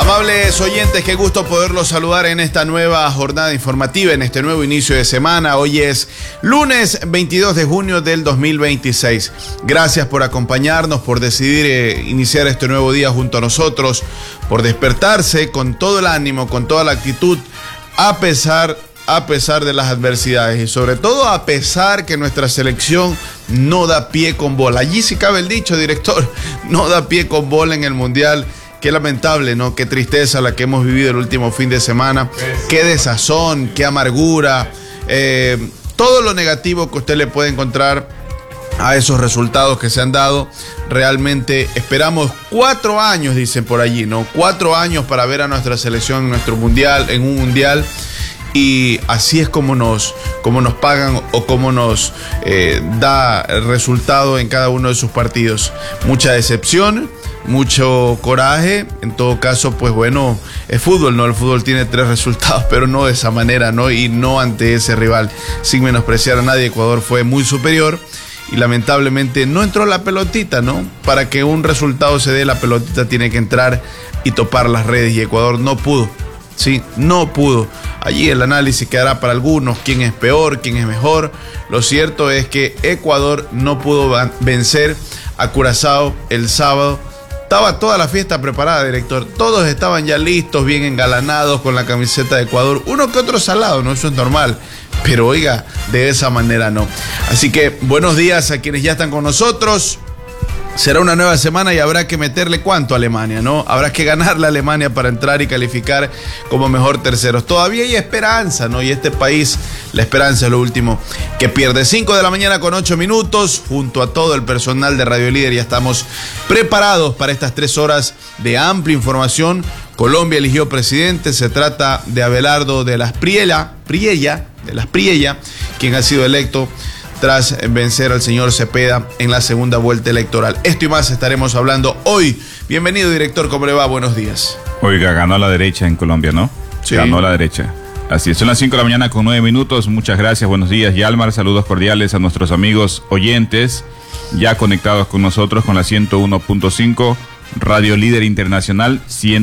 Amables oyentes, qué gusto poderlos saludar en esta nueva jornada informativa, en este nuevo inicio de semana. Hoy es lunes 22 de junio del 2026. Gracias por acompañarnos, por decidir iniciar este nuevo día junto a nosotros, por despertarse con todo el ánimo, con toda la actitud, a pesar de las adversidades y sobre todo a pesar que nuestra selección no da pie con bola. Allí sí cabe el dicho, director, no da pie con bola en el Mundial. Qué lamentable, ¿no? Qué tristeza la que hemos vivido el último fin de semana. Qué desazón, qué amargura. Todo lo negativo que usted le puede encontrar a esos resultados que se han dado. Realmente esperamos 4 años, dicen por allí, ¿no? 4 años para ver a nuestra selección en un mundial. Y así es como nos pagan o como nos da el resultado en cada uno de sus partidos. Mucha decepción, mucho coraje. En todo caso, pues bueno, es fútbol, ¿no? El fútbol tiene 3 resultados, pero no de esa manera, ¿no? Y no ante ese rival. Sin menospreciar a nadie, Ecuador fue muy superior y lamentablemente no entró la pelotita, ¿no? Para que un resultado se dé, la pelotita tiene que entrar y topar las redes y Ecuador no pudo. Sí, no pudo. Allí el análisis quedará para algunos, quién es peor, quién es mejor. Lo cierto es que Ecuador no pudo vencer a Curazao el sábado. Estaba toda la fiesta preparada, director. Todos estaban ya listos, bien engalanados con la camiseta de Ecuador. Uno que otro salado, ¿no? Eso es normal. Pero oiga, de esa manera no. Así que buenos días a quienes ya están con nosotros. Será una nueva semana y habrá que meterle cuánto a Alemania, ¿no? Habrá que ganarle a Alemania para entrar y calificar como mejor terceros. Todavía hay esperanza, ¿no? Y este país, la esperanza es lo último que pierde. 5 de la mañana con 8 minutos, junto a todo el personal de Radio Líder, ya estamos preparados para estas 3 horas de amplia información. Colombia eligió presidente, se trata de Abelardo de las Priella, quien ha sido electo tras vencer al señor Cepeda en la segunda vuelta electoral. Esto y más estaremos hablando hoy. Bienvenido, director, ¿cómo le va? Buenos días. Oiga, ganó la derecha en Colombia, ¿no? Sí. Ganó la derecha. Así es, son las 5 de la mañana con 9 minutos. Muchas gracias, buenos días, Yalmar. Saludos cordiales a nuestros amigos oyentes, ya conectados con nosotros con la 101.5, Radio Líder Internacional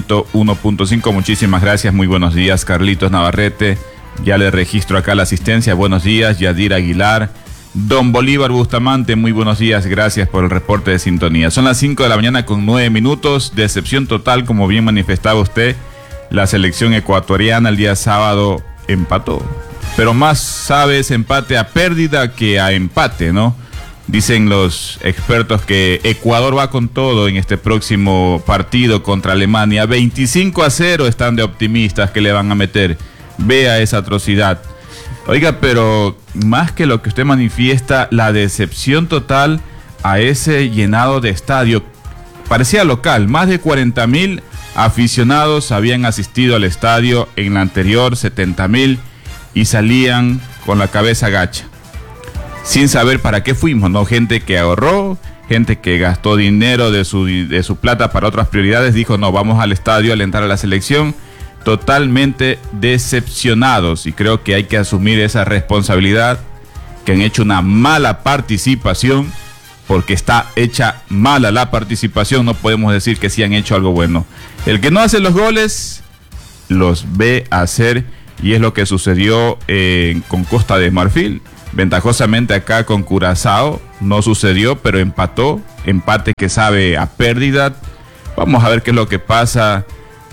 101.5. Muchísimas gracias, muy buenos días, Carlitos Navarrete. Ya le registro acá la asistencia. Buenos días, Yadir Aguilar. Don Bolívar Bustamante, muy buenos días, gracias por el reporte de sintonía. Son las 5 de la mañana con 9 minutos, decepción total, como bien manifestaba usted. La selección ecuatoriana el día sábado empató, pero más sabes empate a pérdida que a empate, ¿no? Dicen los expertos que Ecuador va con todo en este próximo partido contra Alemania. 25-0 están de optimistas que le van a meter. Vea esa atrocidad. Oiga, pero más que lo que usted manifiesta, la decepción total a ese llenado de estadio. Parecía local, más de 40,000 aficionados habían asistido al estadio en la anterior, 70,000, y salían con la cabeza gacha, sin saber para qué fuimos, ¿no? Gente que ahorró, gente que gastó dinero de su plata para otras prioridades, dijo, no, vamos al estadio a alentar a la selección. Totalmente decepcionados, y creo que hay que asumir esa responsabilidad, que han hecho una mala participación, porque está hecha mala la participación. No podemos decir que sí han hecho algo bueno. El que no hace los goles los ve hacer, y es lo que sucedió con Costa de Marfil. Ventajosamente acá con Curazao no sucedió, pero empató, empate que sabe a pérdida. Vamos a ver qué es lo que pasa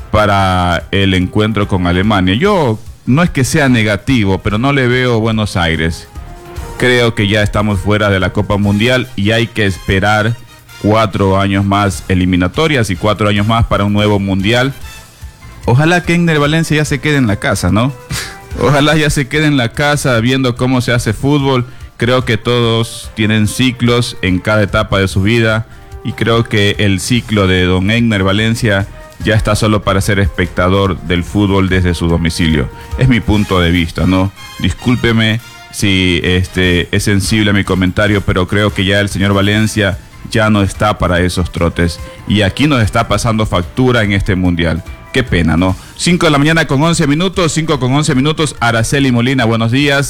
para el encuentro con Alemania. Yo no es que sea negativo, pero no le veo Buenos Aires. Creo que ya estamos fuera de la Copa Mundial y hay que esperar 4 años más eliminatorias y 4 años más para un nuevo Mundial. Ojalá que Egner Valencia ya se quede en la casa, ¿no? Ojalá ya se quede en la casa viendo cómo se hace fútbol. Creo que todos tienen ciclos en cada etapa de su vida, y creo que el ciclo de don Egner Valencia ya está solo para ser espectador del fútbol desde su domicilio. Es mi punto de vista, ¿no? Discúlpeme si es sensible a mi comentario, pero creo que ya el señor Valencia ya no está para esos trotes. Y aquí nos está pasando factura en este mundial. Qué pena, ¿no? 5 de la mañana con 11 minutos, 5 con 11 minutos. Araceli Molina, buenos días.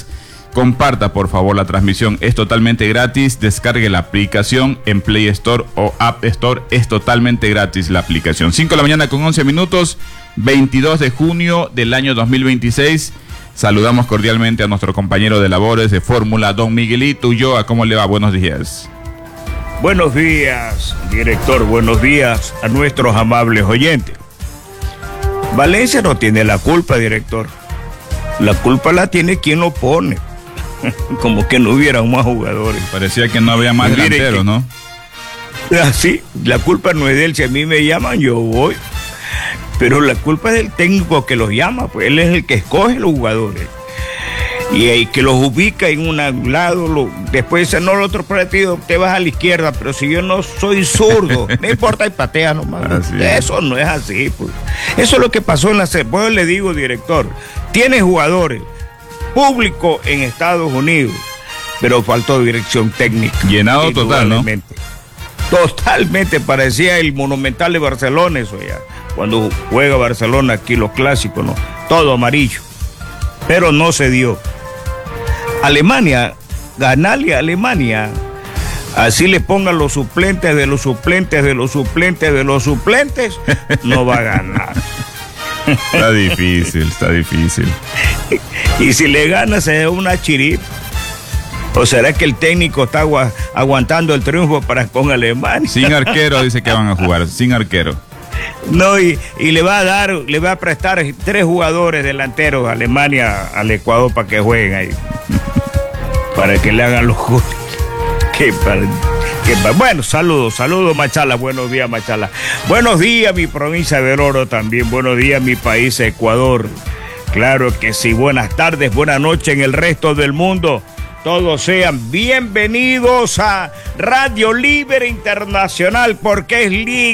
Comparta por favor la transmisión, es totalmente gratis. Descargue la aplicación en Play Store o App Store, es totalmente gratis la aplicación. 5 de la mañana con 11 minutos, 22 de junio del año 2026. Saludamos cordialmente a nuestro compañero de labores de Fórmula, don Miguelito Ulloa. ¿Cómo le va? Buenos días. Buenos días, director. Buenos días a nuestros amables oyentes. Valencia no tiene la culpa, director. La culpa la tiene quien lo pone. Como que no hubiera más jugadores. Parecía que no había más delanteros, ¿no? Así, la culpa no es de él. Si a mí me llaman, yo voy. Pero la culpa es del técnico que los llama, pues él es el que escoge los jugadores. Y el que los ubica en un lado, después dice, no, el otro partido te vas a la izquierda, pero si yo no soy zurdo, no importa, y patea nomás. Eso no es así, pues. Eso es lo que pasó en la serie. Pues le digo, director, tiene jugadores, público en Estados Unidos, pero faltó dirección técnica. Llenado total, ¿no? Totalmente, parecía el Monumental de Barcelona, eso ya. Cuando juega Barcelona aquí los clásicos, ¿no? Todo amarillo. Pero no se dio. Alemania, ganarle a Alemania, así le pongan los suplentes de los suplentes de los suplentes de los suplentes, no va a ganar. Está difícil, está difícil. Y si le gana se da una chiripa. ¿O será que el técnico está aguantando el triunfo con Alemania? Sin arquero dice que van a jugar, sin arquero. No, y le va a prestar 3 jugadores delanteros a Alemania al Ecuador para que jueguen ahí. Para que le hagan los goles. Bueno, saludos, Machala. Buenos días, Machala. Buenos días, mi provincia de Oruro también. Buenos días, mi país, Ecuador. Claro que sí. Buenas tardes, buenas noches en el resto del mundo. Todos sean bienvenidos a Radio Libre Internacional, porque es libre.